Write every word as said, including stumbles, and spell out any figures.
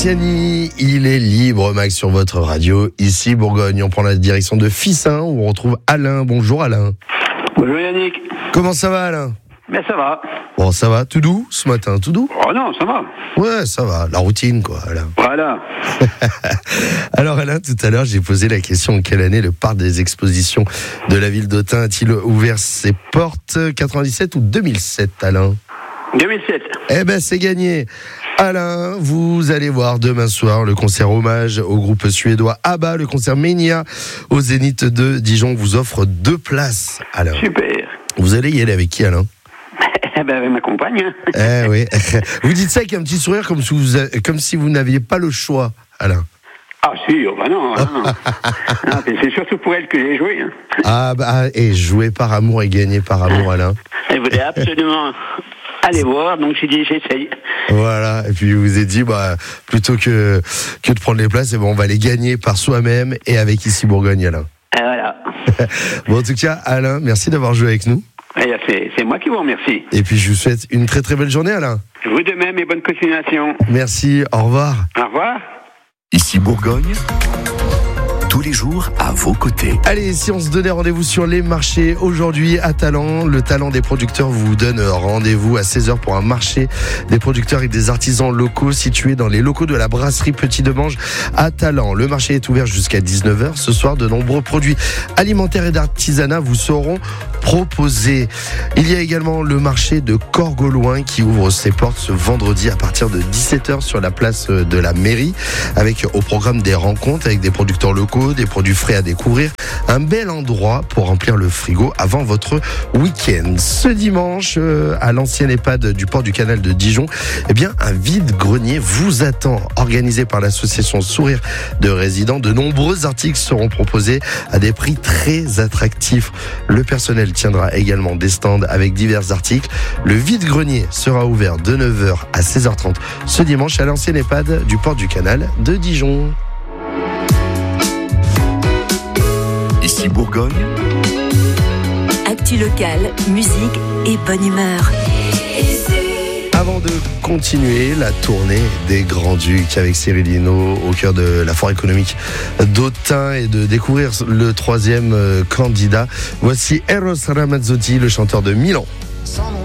Marciani, il est libre, Max, sur votre radio, ici Bourgogne. On prend la direction de Fissin, où on retrouve Alain. Bonjour Alain. Bonjour Yannick. Comment ça va Alain? Mais ça va. Bon, ça va, tout doux ce matin, tout doux? Oh non, ça va. Ouais, ça va, la routine quoi, Alain. Voilà. Alors Alain, tout à l'heure, j'ai posé la question en quelle année le parc des expositions de la ville d'Autun a-t-il ouvert ses portes? quatre-vingt-dix-sept ou deux mille sept, Alain? deux mille sept. Eh ben, c'est gagné. Alain, vous allez voir demain soir le concert hommage au groupe suédois ABBA, le concert Mania au Zénith de Dijon vous offre deux places, Alain. Super. Vous allez y aller avec qui, Alain? Eh ben, avec ma compagne. Eh oui. Vous dites ça avec un petit sourire comme si vous, comme si vous n'aviez pas le choix, Alain. Ah si, oh, bah non. non. non c'est surtout pour elle que j'ai joué. Hein. Ah bah, et jouer par amour et gagner par amour, Alain. Elle voulait absolument aller voir, donc j'ai dit j'essaye. Voilà, et puis vous vous êtes dit, bah, plutôt que, que de prendre les places, et bon, on va les gagner par soi-même et avec ici Bourgogne, Alain. Et voilà. Bon, en tout cas, Alain, merci d'avoir joué avec nous. Et c'est, c'est moi qui vous remercie. Et puis je vous souhaite une très très belle journée, Alain. Vous de même et bonne continuation. Merci, au revoir. Au revoir. Ici Bourgogne, tous les jours à vos côtés. Allez, si on se donnait rendez-vous sur les marchés aujourd'hui à Talent, le talent des producteurs vous donne rendez-vous à seize heures pour un marché des producteurs et des artisans locaux situés dans les locaux de la brasserie Petit Demange à Talent. Le marché est ouvert jusqu'à dix-neuf heures. Ce soir, de nombreux produits alimentaires et d'artisanat vous seront proposés. Il y a également le marché de Corgauloin qui ouvre ses portes ce vendredi à partir de dix-sept heures sur la place de la mairie, avec au programme des rencontres avec des producteurs locaux, des produits frais à découvrir, un bel endroit pour remplir le frigo avant votre week-end. Ce dimanche, euh, à l'ancienne EHPAD du port du canal de Dijon, eh bien, un vide-grenier vous attend. Organisé par l'association Sourire de Résidents, de nombreux articles seront proposés à des prix très attractifs. Le personnel tiendra également des stands avec divers articles. Le vide-grenier sera ouvert de neuf heures à seize heures trente ce dimanche à l'ancienne EHPAD du port du canal de Dijon. Ici Bourgogne, actu locale, musique et bonne humeur. Avant de continuer la tournée des Grands Ducs avec Cyril Hinault au cœur de la foire économique d'Autun et de découvrir le troisième candidat, voici Eros Ramazzotti, le chanteur de Milan.